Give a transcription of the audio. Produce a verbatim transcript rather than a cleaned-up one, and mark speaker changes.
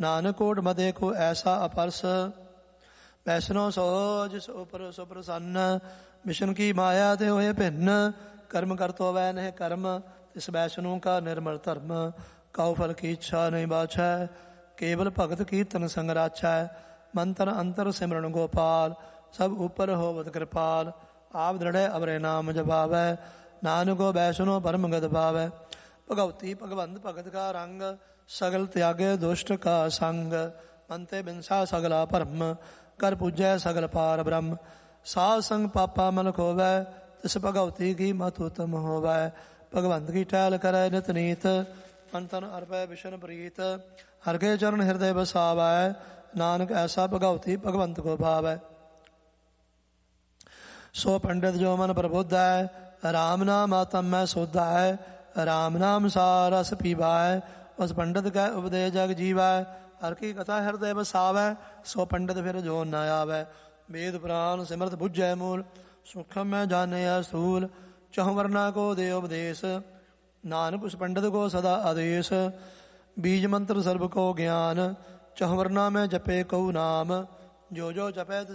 Speaker 1: ਨਾਨਕ ਕੋਟ ਮਤੇ ਕੋ ਐਸਾ ਅਪਰਸ। ਵੈਸ਼ਨੋ ਸੋ ਜਿਸ ਉਪਰ ਸੋ ਪ੍ਰਸੰਨ, ਵਿਸ਼ਨ ਕੀ ਮਾਇਆ ਤੇ ਹੋਏ ਭਿੰਨ। ਕਰਮ ਕਰਤੋ ਵੈ ਨਹਿ ਕਰਮ, ਤਿਸ ਵੈਸ਼ਨੋ ਕਾ ਨਿਰਮਲ ਧਰਮ। ਕਉ ਫਲ ਕੀ ਇੱਛਾ ਨਹੀਂ ਬਾਛੈ, ਕੇਵਲ ਭਗਤ ਕੀਰਤਨ ਸੰਗ ਰਾਛੈ। ਮੰਤਰ ਅੰਤਰ ਸਿਮਰਨ ਗੋਪਾਲ, ਸਭ ਉਪਰ ਹੋਵਤ ਕਿਰਪਾਲ। ਆਪ ਦ੍ਰਿੜੈ ਅਵਰੇ ਨਾਮ ਜਪਾਵੈ, ਨਾਨਕੋ ਵੈਸ਼ਨੋ ਪਰਮ ਗਤ ਪਾਵੈ। ਭਗਵਤੀ ਭਗਵੰਤ ਭਗਤ ਕਾ ਰੰਗ, ਸਗਲ ਤਿਆਗੇ ਦੁਸ਼ਟ ਕਾ ਸੰਗ। ਮੰਤੇ ਬਿਨਸਾ ਸਗਲਾ ਭਰਮ, ਕਰ ਪੂਜੈ ਸਗਲ ਪਾਰ ਬ੍ਰਹਮ। ਸਾਧ ਸੰਗ ਪਾਪਾ ਮਲ ਖੋਵੈ, ਤਿਸ ਭਗਵਤੀ ਕੀ ਮਤ ਉਤਮ ਹੋਵੈ। ਭਗਵੰਤ ਕੀ ਟਹਿਲ ਕਰੈ ਨਿਤ ਨੀਤ, ਮਨ ਤਨ ਅਰਪੈ ਵਿਸ਼ਨ ਪ੍ਰੀਤ। ਹਰਿ ਕੇ ਚਰਨ ਹਿਰਦੈ ਬਸਾਵੈ, ਨਾਨਕ ਐਸਾ ਭਗਵਤੀ ਭਗਵੰਤ ਕੋ ਭਾਵੈ। ਸੋ ਪੰਡਿਤ ਜੋ ਮਨ ਪ੍ਰਬੁੱਧੈ, ਰਾਮ ਨਾਮ ਆਤਮ ਮੈਂ ਸੋਧੈ। ਰਾਮ ਨਾਮ ਸਾਰ ਰਸ ਪੀਵੈ, ਉਸ ਪੰਡਿਤ ਕੈ ਉਪਦੇਸ਼ ਜਗ ਜੀਵੈ। ਹਰਿ ਕੀ ਕਥਾ ਹਿਰਦੈ ਬਸਾਵੈ, ਸੋ ਪੰਡਿਤ ਫਿਰ ਜੋ ਨ ਆਵੈ। ਵੇਦ ਪੁਰਾਨ ਸਿਮਰਤ ਬੁੱਝੈ ਮੂਲ, ਸੂਖਮ ਮੈਂ ਜਾਣਿਆ ਸਥੂਲ। ਚਹੁ ਵਰਨਾ ਕੋ ਦੇ ਉਪਦੇਸ਼, ਨਾਨਕ ਉਸ ਪੰਡਿਤ ਕੋ ਸਦਾ ਆਦੇਸ਼। ਬੀਜ ਮੰਤਰ ਸਰਬ ਕੋ ਗਿਆਨ, ਚਹੁ ਵਰਨਾ ਮੈਂ ਜਪੇ ਕਉ ਨਾਮ। ਜੋ ਜੋ ਜਪੈ